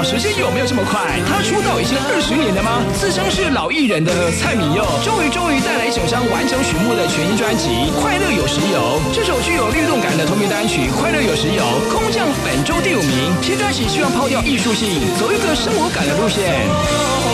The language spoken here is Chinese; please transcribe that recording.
时间有没有这么快？他出道已经20年了吗？自称是老艺人的蔡敏佑，终于带来整张完整曲目的全新专辑《快乐有时有》。这首具有律动感的同名单曲《快乐有时有》空降本周第5名。新专辑希望抛掉艺术性，走一个生活感的路线。